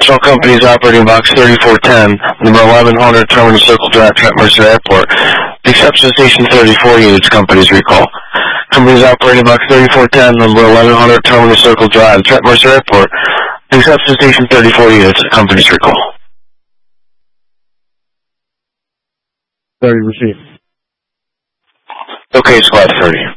All companies operating box 3410, number 1100 Terminal Circle Drive, Trent Mercer Airport. The exception station 34 units, companies recall. Companies operating box 3410, number 1100 Terminal Circle Drive, Trent Mercer Airport. The exception station 34 units, companies recall. 30 received. Okay, squad 30.